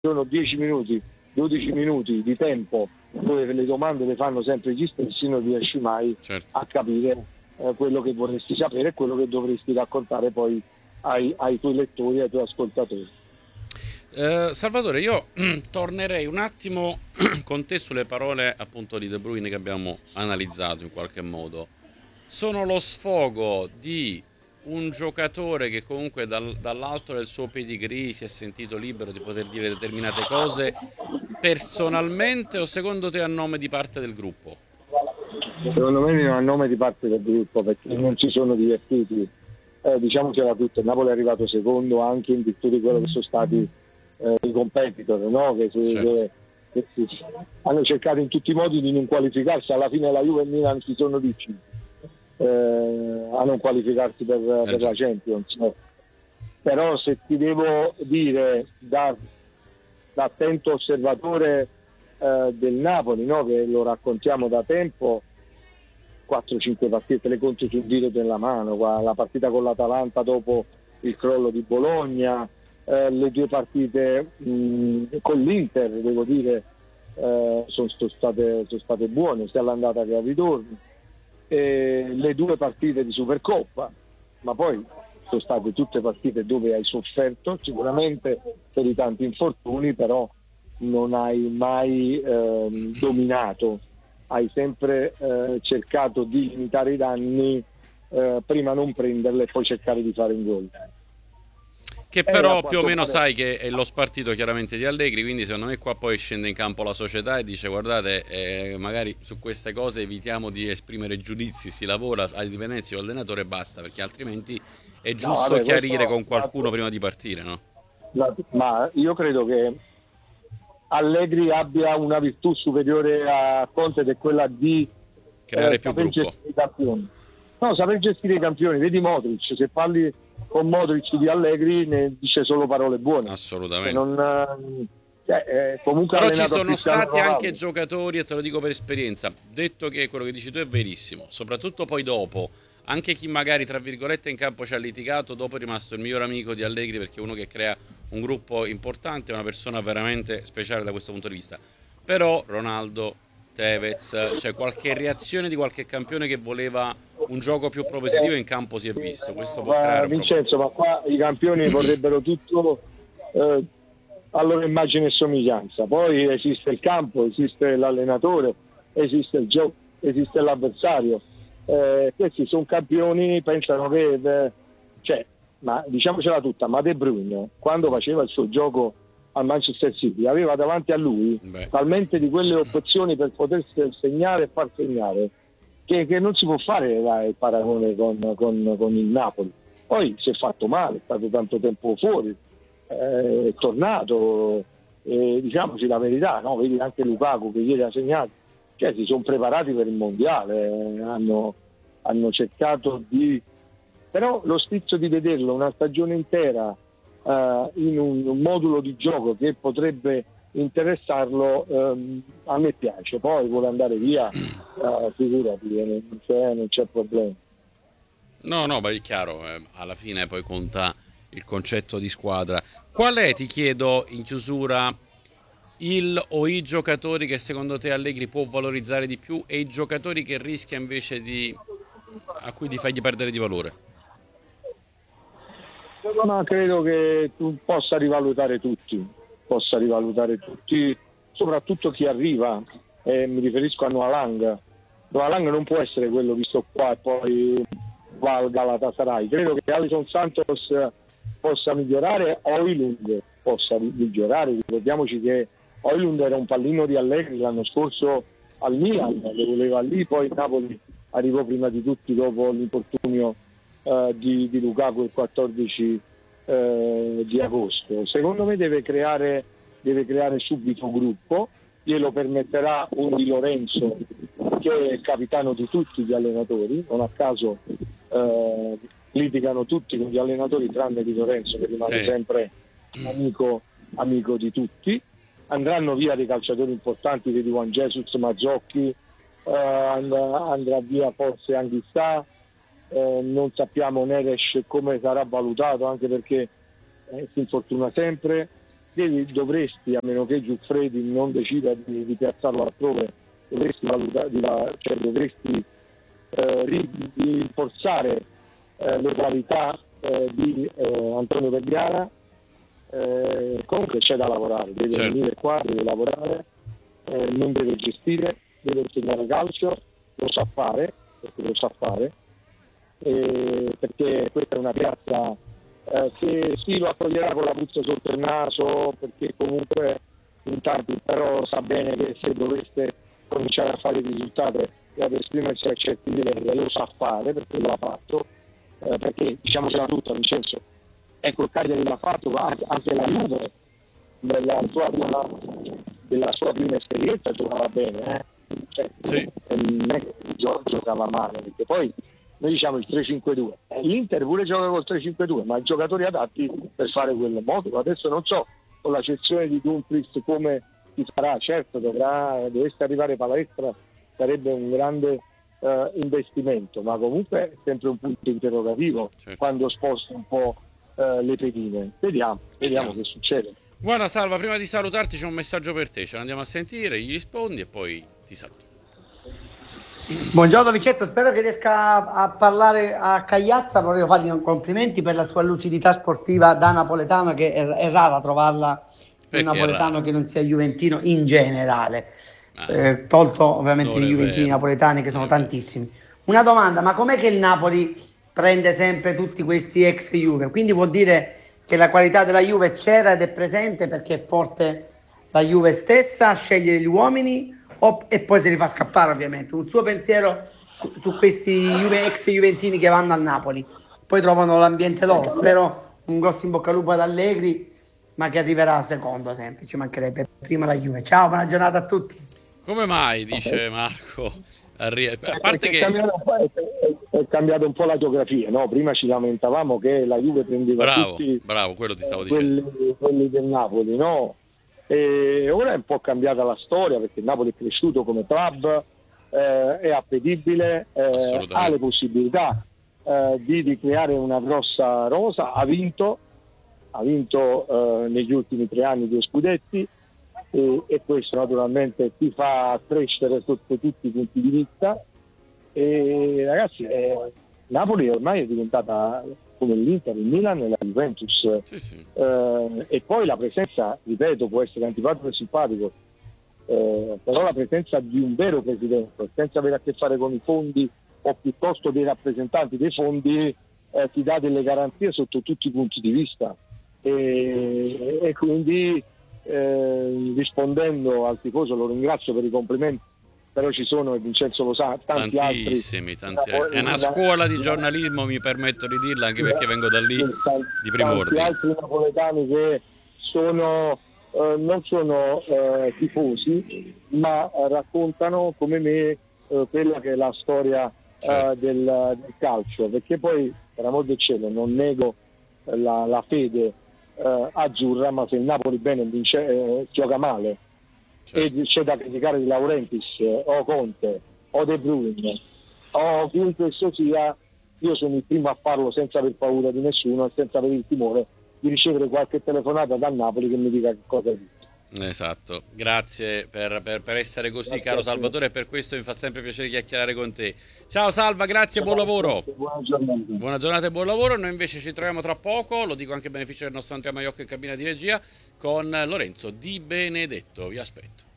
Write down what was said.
sono 10 minuti, 12 minuti di tempo dove le domande le fanno sempre gli stessi, non riesci mai a capire quello che vorresti sapere e quello che dovresti raccontare poi ai tuoi lettori, ai tuoi ascoltatori. Salvatore, io tornerei un attimo con te sulle parole appunto di De Bruyne che abbiamo analizzato in qualche modo. Sono lo sfogo di un giocatore che comunque dall'alto del suo pedigree si è sentito libero di poter dire determinate cose personalmente, o secondo te a nome di parte del gruppo? Secondo me non a nome di parte del gruppo, perché non ci sono divertiti. Diciamocela tutta, il Napoli è arrivato secondo anche in virtù di quello che sono stati i competitor, no? che hanno cercato in tutti i modi di non qualificarsi. Alla fine la Juve e il Milan si sono riusciti a non qualificarsi per la Champions. Però se ti devo dire da attento osservatore del Napoli, no? Che lo raccontiamo da tempo, 4-5 partite le conto sul dito della mano, la partita con l'Atalanta dopo il crollo di Bologna, le 2 partite con l'Inter, devo dire, sono state buone sia all'andata che al ritorno, le 2 partite di Supercoppa, ma poi sono state tutte partite dove hai sofferto sicuramente per i tanti infortuni, però non hai mai dominato, hai sempre cercato di limitare i danni, prima non prenderle e poi cercare di fare un gol. Che però più o meno sai che è lo spartito chiaramente di Allegri, quindi secondo me qua poi scende in campo la società e dice guardate, magari su queste cose evitiamo di esprimere giudizi, si lavora a dipendenza dell'allenatore e basta, perché altrimenti è giusto chiarire con qualcuno prima di partire, no? Ma io credo che Allegri abbia una virtù superiore a Conte, ed è quella di creare più saper gruppo. gestire i campioni. No, saper gestire i campioni. Vedi Modric, se parli con Modric di Allegri ne dice solo parole buone. Assolutamente. Comunque però ci sono Cristiano stati Ronaldo. anche giocatori, e te lo dico per esperienza, detto che quello che dici tu è verissimo, soprattutto poi dopo, anche chi magari tra virgolette in campo ci ha litigato, dopo è rimasto il miglior amico di Allegri, perché è uno che crea un gruppo importante, è una persona veramente speciale da questo punto di vista. Però Ronaldo, Tevez, cioè qualche reazione di qualche campione che voleva un gioco più propositivo in campo si è visto. Questo può creare un Vincenzo, ma qua i campioni vorrebbero tutto a loro immagine e somiglianza. Poi esiste il campo, esiste l'allenatore, esiste il gioco, esiste l'avversario. Questi sono campioni, pensano che ma diciamocela tutta, ma De Bruyne quando faceva il suo gioco al Manchester City aveva davanti a lui talmente di quelle opzioni per potersi segnare e far segnare che non si può fare il paragone con il Napoli. Poi si è fatto male, è stato tanto tempo fuori, è tornato, diciamoci la verità, no? Vedi anche Lukaku che ieri ha segnato, cioè si sono preparati per il mondiale, hanno cercato di, però lo stizzo di vederlo una stagione intera in un modulo di gioco che potrebbe interessarlo, a me piace. Poi vuole andare via, figurati, non c'è problema. No, ma è chiaro, alla fine poi conta il concetto di squadra. Qual è, ti chiedo in chiusura, il o i giocatori che secondo te Allegri può valorizzare di più e i giocatori che rischia invece a cui di fargli perdere di valore? Ma credo che tu possa rivalutare tutti, soprattutto chi arriva, mi riferisco a Noah Lang. Noah Lang non può essere quello visto qua e poi va al Galatasaray. Credo che Alisson Santos possa migliorare, Højlund possa migliorare. Ricordiamoci che Højlund era un pallino di Allegri l'anno scorso al Milan, lo voleva lì, poi il Napoli arrivò prima di tutti dopo l'infortunio di Lukaku il 14 di agosto. Secondo me deve creare subito gruppo, glielo permetterà un Di Lorenzo che è il capitano di tutti gli allenatori, non a caso litigano tutti con gli allenatori tranne Di Lorenzo che rimane sempre amico di tutti. Andranno via dei calciatori importanti, vedi Juan Jesus, Mazzocchi, andrà via forse Anghissà, non sappiamo Neres come sarà valutato, anche perché si infortuna sempre. dovresti, a meno che Giuffredi non decida di piazzarlo altrove, dovresti dovresti rinforzare le qualità di Antonio Vergara. Comunque c'è da lavorare, deve venire qua, deve lavorare, non deve gestire, deve insegnare calcio, lo sa fare, perché questa è una piazza che sì, lo accoglierà con la puzza sotto il naso, perché comunque in tanti, però sa bene che se dovesse cominciare a fare il risultato e ad esprimersi a certi livelli, lo sa fare perché lo ha fatto, perché diciamocela tutta, Vincenzo, ecco, il Cagliari l'ha fatto, anche la Juve della sua prima esperienza giocava bene, non è che giocava male, perché poi noi diciamo il 3-5-2, l'Inter pure gioca col 3-5-2, ma i giocatori adatti per fare quel modo. Adesso non so con la cessione di Dumfries come si farà, certo dovesse arrivare Palestra, sarebbe un grande investimento, ma comunque è sempre un punto interrogativo quando sposta un po' le pedine. Vediamo che succede. Guarda Salva, prima di salutarti c'è un messaggio per te, ce l'andiamo a sentire, gli rispondi e poi ti saluto. Buongiorno Vincenzo, spero che riesca a parlare a Cagliazza. Volevo fargli un complimenti per la sua lucidità sportiva da napoletano, che è rara trovarla un napoletano che non sia juventino in generale, tolto ovviamente i juventini napoletani che sono tantissimi. Una domanda, ma com'è che il Napoli prende sempre tutti questi ex Juve? Quindi vuol dire che la qualità della Juve c'era ed è presente perché è forte la Juve stessa a scegliere gli uomini e poi se li fa scappare ovviamente. Un suo pensiero su questi ex Juventini che vanno al Napoli, poi trovano l'ambiente loro. Spero un grosso in bocca al lupo ad Allegri, ma che arriverà secondo sempre, ci mancherebbe, prima la Juve. Ciao, buona giornata a tutti. Come mai, dice Marco, a parte che è cambiato un po' la geografia, no? Prima ci lamentavamo che la Juve prendeva tutti quello ti stavo dicendo, quelli del Napoli, no? E ora è un po' cambiata la storia, perché il Napoli è cresciuto come club, è appetibile, ha le possibilità di creare una grossa rosa, ha vinto negli ultimi 3 anni 2 scudetti, e questo naturalmente ti fa crescere sotto tutti i punti di vista. E ragazzi, Napoli ormai è diventata come l'Inter, il Milan e la Juventus, e poi la presenza, ripeto, può essere antipatico e simpatico, però la presenza di un vero presidente senza avere a che fare con i fondi o piuttosto dei rappresentanti dei fondi ti dà delle garanzie sotto tutti i punti di vista, e quindi rispondendo al tifoso, lo ringrazio per i complimenti, però ci sono, e Vincenzo lo sa, tantissimi. È una scuola di giornalismo, mi permetto di dirla, anche perché vengo da lì, di primo ordine. Altri napoletani che non sono tifosi, ma raccontano come me quella che è la storia del calcio, perché poi, per amor del cielo, non nego la fede azzurra, ma se il Napoli bene gioca male, e c'è da criticare di Laurentiis o Conte o De Bruyne o chiunque esso sia, io sono il primo a farlo senza aver paura di nessuno e senza avere il timore di ricevere qualche telefonata dal Napoli che mi dica che cosa è detto. Esatto, grazie per essere così, caro Salvatore, e per questo mi fa sempre piacere chiacchierare con te. Ciao Salva, grazie, buon lavoro. Buona giornata e buon lavoro. Noi invece ci troviamo tra poco, lo dico anche a beneficio del nostro Andrea Maiocco in cabina di regia, con Lorenzo Di Benedetto. Vi aspetto.